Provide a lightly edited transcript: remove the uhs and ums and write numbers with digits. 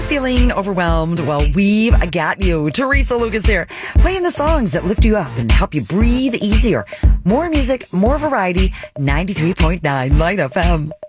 feeling overwhelmed? Well, we've got you. Teresa Lucas here, playing the songs that lift you up and help you breathe easier. More music, more variety. 93.9 Light FM.